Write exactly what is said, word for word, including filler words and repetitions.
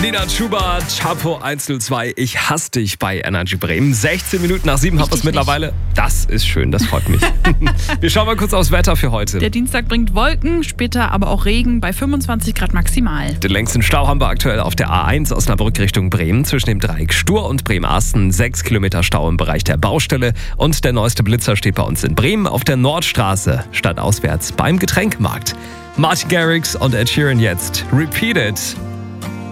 Nina Chuba, Chapo eins null zwei, ich hasse dich bei Energy Bremen. sechzehn Minuten nach sieben haben wir es mittlerweile. Das ist schön, das freut mich. Wir schauen mal kurz aufs Wetter für heute. Der Dienstag bringt Wolken, später aber auch Regen bei fünfundzwanzig Grad maximal. Den längsten Stau haben wir aktuell auf der A eins Osnabrück Richtung Bremen zwischen dem Dreieck Stur und Bremerhaven. Sechs Kilometer Stau im Bereich der Baustelle und der neueste Blitzer steht bei uns in Bremen auf der Nordstraße, stadtauswärts beim Getränkmarkt. Martin Garrix und Ed Sheeran jetzt. Repeat it.